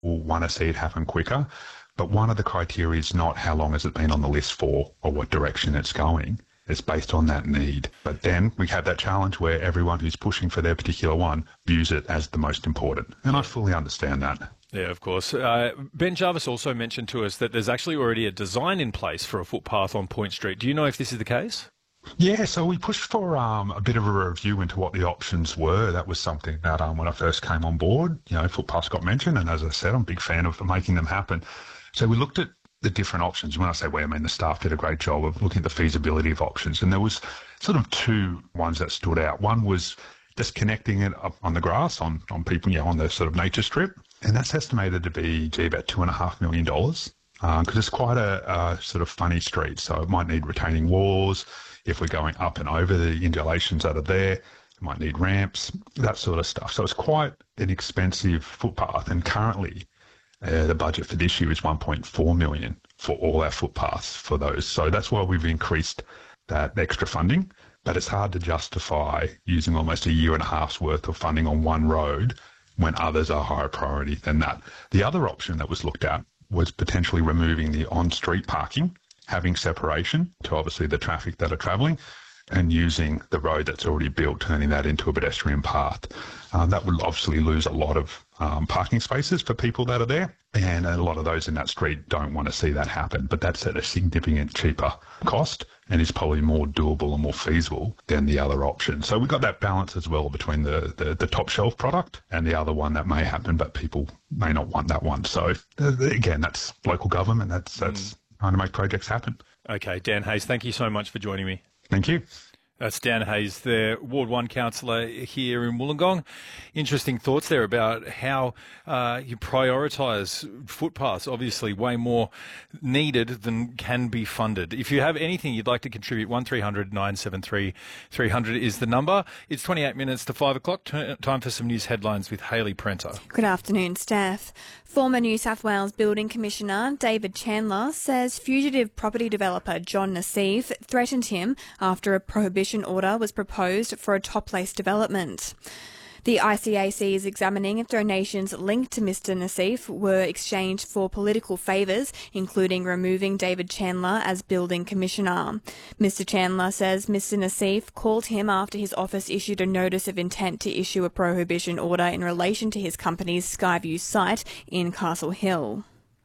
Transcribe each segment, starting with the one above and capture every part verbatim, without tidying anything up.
want to see it happen quicker. But one of the criteria is not how long has it been on the list for or what direction it's going. It's based on that need. But then we have that challenge where everyone who's pushing for their particular one views it as the most important. And I fully understand that. Yeah, of course. Uh, Ben Jarvis also mentioned to us that there's actually already a design in place for a footpath on Point Street. Do you know if this is the case? Yeah, so we pushed for um, a bit of a review into what the options were. That was something that um, when I first came on board, you know, footpaths got mentioned. And as I said, I'm a big fan of making them happen. So we looked at the different options. When I say we, I mean the staff did a great job of looking at the feasibility of options. And there was sort of two ones that stood out. One was just connecting it up on the grass, on, on people, you know, on the sort of nature strip. And that's estimated to be, gee, about two and a half million dollars. Because um, it's quite a, a sort of funny street. So it might need retaining walls. If we're going up and over the undulations that are there, it might need ramps, that sort of stuff. So it's quite an expensive footpath. And currently, Uh, the budget for this year is one point four million dollars for all our footpaths for those. So that's why we've increased that extra funding. But it's hard to justify using almost a year and a half's worth of funding on one road when others are higher priority than that. The other option that was looked at was potentially removing the on-street parking, having separation to obviously the traffic that are travelling, and using the road that's already built, turning that into a pedestrian path. Um, that would obviously lose a lot of um, parking spaces for people that are there, and a lot of those in that street don't want to see that happen. But that's at a significant cheaper cost and is probably more doable and more feasible than the other option. So we've got that balance as well between the, the, the top shelf product and the other one that may happen, but people may not want that one. So uh, again, that's local government. That's, that's mm. trying to make projects happen. Okay, Dan Hayes, thank you so much for joining me. Thank you. That's Dan Hayes, the Ward one councillor here in Wollongong. Interesting thoughts there about how uh, you prioritise footpaths, obviously way more needed than can be funded. If you have anything you'd like to contribute, one three hundred nine seven three three hundred is the number. It's twenty-eight minutes to five o'clock. T- time for some news headlines with Hayley Prenter. Good afternoon, Steph. Former New South Wales Building Commissioner David Chandler says fugitive property developer John Nassif threatened him after a prohibition order was proposed for a top-place development. The I C A C is examining if donations linked to Mister Nassif were exchanged for political favours, including removing David Chandler as Building Commissioner. Mister Chandler says Mister Nassif called him after his office issued a notice of intent to issue a prohibition order in relation to his company's Skyview site in Castle Hill.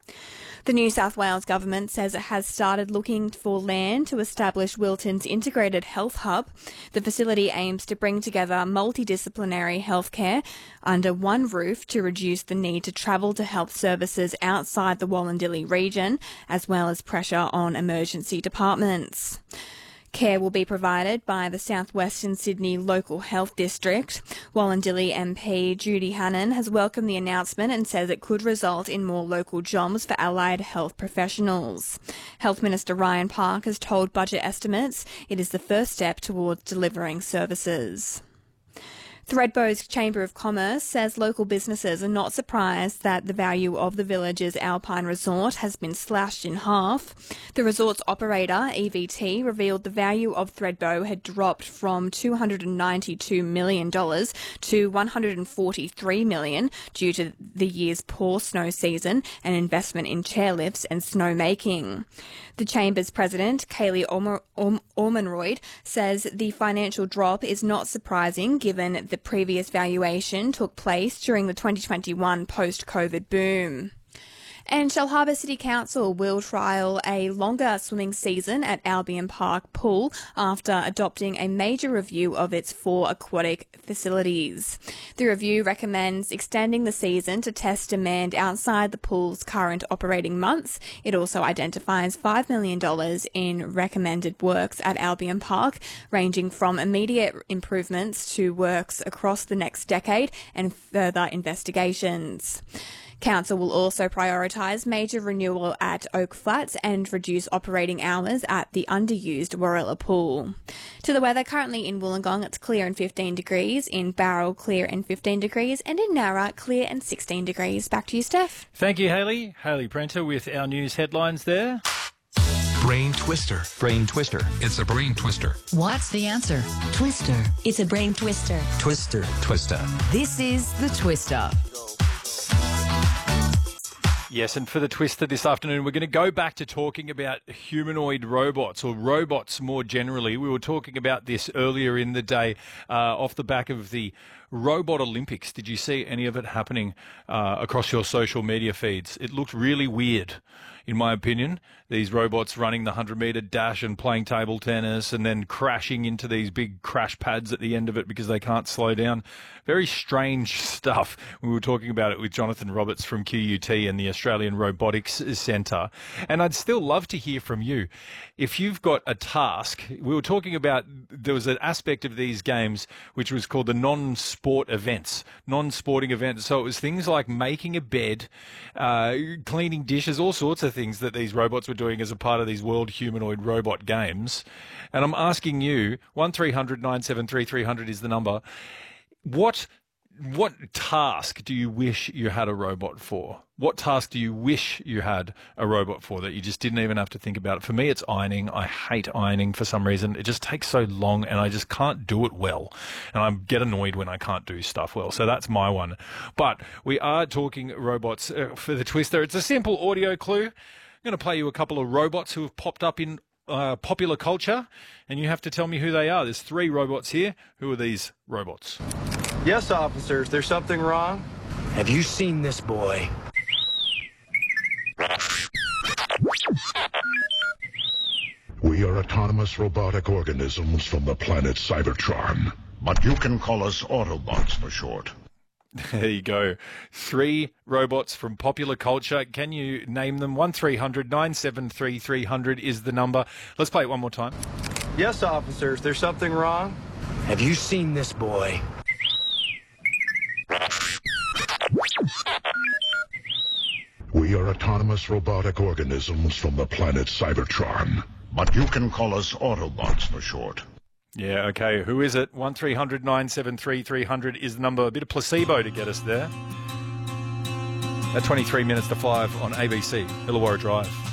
The New South Wales Government says it has started looking for land to establish Wilton's Integrated Health Hub. The facility aims to bring together multidisciplinary healthcare under one roof to reduce the need to travel to health services outside the Wallandilly region, as well as pressure on emergency departments. Care will be provided by the South Western Sydney Local Health District. Wallandilly M P Judy Hannan has welcomed the announcement and says it could result in more local jobs for allied health professionals. Health Minister Ryan Park has told Budget Estimates it is the first step towards delivering services. Thredbo's Chamber of Commerce says local businesses are not surprised that the value of the village's Alpine Resort has been slashed in half. The resort's operator, E V T, revealed the value of Thredbo had dropped from two hundred ninety-two million dollars to one hundred forty-three million dollars due to the year's poor snow season and investment in chairlifts and snowmaking. The Chamber's president, Kaylee Ormer- Orm- Ormonroyd, says the financial drop is not surprising given the previous valuation took place during the twenty twenty-one post-COVID boom. And Shellharbour City Council will trial a longer swimming season at Albion Park Pool after adopting a major review of its four aquatic facilities. The review recommends extending the season to test demand outside the pool's current operating months. It also identifies five million dollars in recommended works at Albion Park, ranging from immediate improvements to works across the next decade and further investigations. Council will also prioritise major renewal at Oak Flats and reduce operating hours at the underused Warilla Pool. To the weather, currently in Wollongong it's clear and fifteen degrees, in Barrel clear and fifteen degrees, and in Nowra clear and sixteen degrees. Back to you, Steph. Thank you, Hayley. Hayley Prenter with our news headlines there. Brain twister. Brain twister. It's a brain twister. What's the answer? Twister. It's a brain twister. Twister. Twister. This is the Twister. Yes, and for the Twister this afternoon, we're going to go back to talking about humanoid robots, or robots more generally. We were talking about this earlier in the day uh, off the back of the Robot Olympics. Did you see any of it happening uh, across your social media feeds? It looked really weird, in my opinion. These robots running the hundred-metre dash and playing table tennis and then crashing into these big crash pads at the end of it because they can't slow down. Very strange stuff. We were talking about it with Jonathan Roberts from Q U T and the Australian Robotics Centre. And I'd still love to hear from you. If you've got a task, we were talking about, there was an aspect of these games which was called the non-sport events, non-sporting events. So it was things like making a bed, uh, cleaning dishes, all sorts of things that these robots were doing as a part of these World Humanoid Robot Games. And I'm asking you, one three hundred nine seven three three hundred is the number. What what task do you wish you had a robot for? What task do you wish you had a robot for that you just didn't even have to think about it? For me, it's ironing. I hate ironing for some reason. It just takes so long and I just can't do it well. And I get annoyed when I can't do stuff well. So that's my one. But we are talking robots uh, for the Twister. It's a simple audio clue. I'm going to play you a couple of robots who have popped up in uh, popular culture, and you have to tell me who they are. There's three robots here. Who are these robots? Yes, officers. There's something wrong? Have you seen this boy? We are autonomous robotic organisms from the planet Cybertron, but you can call us Autobots for short. There you go. Three robots from popular culture. Can you name them? one three hundred nine seven three three hundred is the number. Let's play it one more time. Yes, officers. There's something wrong? Have you seen this boy? We are autonomous robotic organisms from the planet Cybertron, but you can call us Autobots for short. Yeah, okay. Who is it? one three hundred nine seven three three hundred is the number. A bit of placebo to get us there. At twenty-three minutes to five on A B C, Illawarra Drive.